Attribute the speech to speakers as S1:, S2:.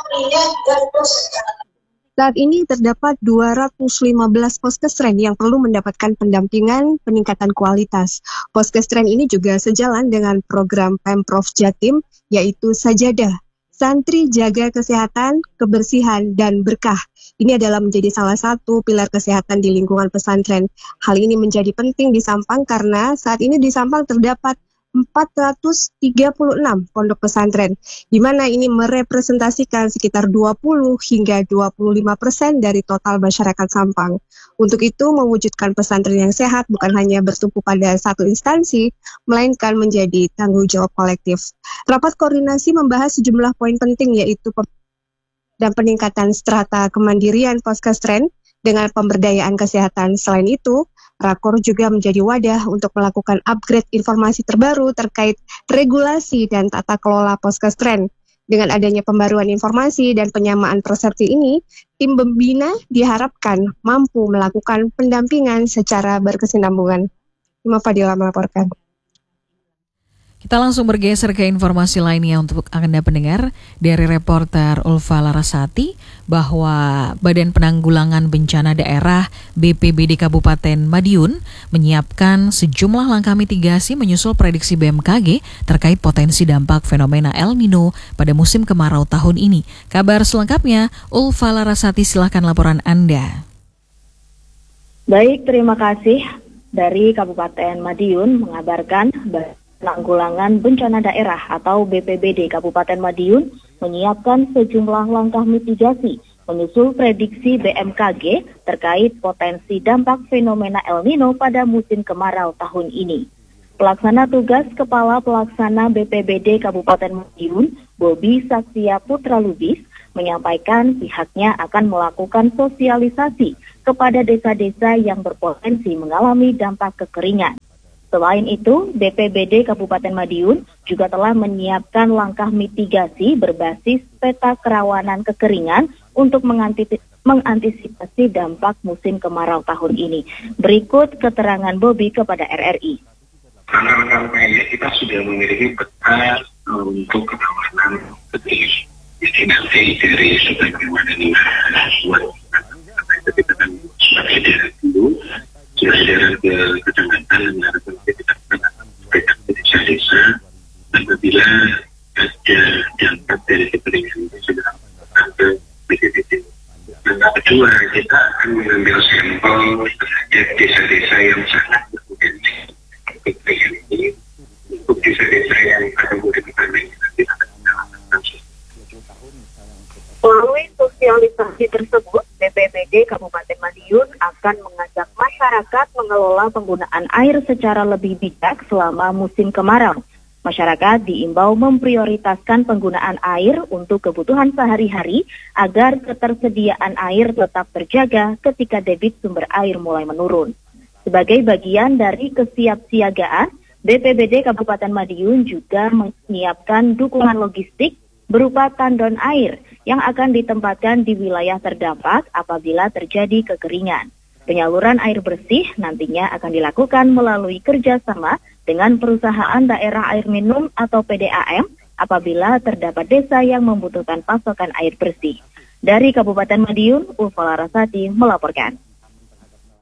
S1: Saat ini terdapat 215 poskesren yang perlu mendapatkan pendampingan peningkatan kualitas. Poskesren ini juga sejalan dengan program Pemprov Jatim, yaitu Sajadah, Santri Jaga Kesehatan, Kebersihan, dan Berkah. Ini adalah menjadi salah satu pilar kesehatan di lingkungan pesantren. Hal ini menjadi penting di Sampang karena saat ini di Sampang terdapat 436 pondok pesantren, di mana ini merepresentasikan sekitar 20 hingga 25% dari total masyarakat Sampang. Untuk itu, mewujudkan pesantren yang sehat bukan hanya bertumpu pada satu instansi, melainkan menjadi tanggung jawab kolektif. Rapat koordinasi membahas sejumlah poin penting, yaitu dan peningkatan strata kemandirian poskesren dengan pemberdayaan kesehatan. Selain itu, Rakor juga menjadi wadah untuk melakukan upgrade informasi terbaru terkait regulasi dan tata kelola poskesren. Dengan adanya pembaruan informasi dan penyamaan persepsi ini, tim pembina diharapkan mampu melakukan pendampingan secara berkesinambungan. Ima Fadila melaporkan.
S2: Kita langsung bergeser ke informasi lainnya untuk Anda pendengar dari reporter Ulfa Larasati bahwa Badan Penanggulangan Bencana Daerah BPBD Kabupaten Madiun menyiapkan sejumlah langkah mitigasi menyusul prediksi BMKG terkait potensi dampak fenomena El Nino pada musim kemarau tahun ini. Kabar selengkapnya, Ulfa Larasati, silakan laporan Anda.
S3: Baik, terima kasih. Dari Kabupaten Madiun mengabarkan Penanggulangan Bencana Daerah atau BPBD Kabupaten Madiun menyiapkan sejumlah langkah mitigasi menyusul prediksi BMKG terkait potensi dampak fenomena El Nino pada musim kemarau tahun ini. Pelaksana tugas Kepala Pelaksana BPBD Kabupaten Madiun, Bobi Saktia Putra Lubis, menyampaikan pihaknya akan melakukan sosialisasi kepada desa-desa yang berpotensi mengalami dampak kekeringan. Selain itu, BPBD Kabupaten Madiun juga telah menyiapkan langkah mitigasi berbasis peta kerawanan kekeringan untuk mengantisipasi dampak musim kemarau tahun ini. Berikut keterangan Bobi kepada RRI.
S4: Langkah-langkah ini kita sudah memiliki peta untuk kerawanan kekeringan. Jadi nanti dari sebagaimana ini kita akan sebagai daerah dulu. Daerah ke kecamatan dan harapan kita akan desa-desa apabila ada dampak dari kekeringan ini sudah ke BPBD. Yang kedua, kita akan mengambil sampel dari desa-desa yang sangat berpotensi kekeringan ini. Untuk desa-desa yang ada kekeringan ini nanti akan melakukan.
S3: Melalui sosialisasi tersebut, BPBD Kabupaten Madiun akan mengajak masyarakat mengelola penggunaan air secara lebih bijak selama musim kemarau. Masyarakat diimbau memprioritaskan penggunaan air untuk kebutuhan sehari-hari agar ketersediaan air tetap terjaga ketika debit sumber air mulai menurun. Sebagai bagian dari kesiapsiagaan, BPBD Kabupaten Madiun juga menyiapkan dukungan logistik berupa tandon air yang akan ditempatkan di wilayah terdampak apabila terjadi kekeringan. Penyaluran air bersih nantinya akan dilakukan melalui kerjasama dengan perusahaan daerah air minum atau PDAM apabila terdapat desa yang membutuhkan pasokan air bersih. Dari Kabupaten Madiun, Ulfa Larasati melaporkan.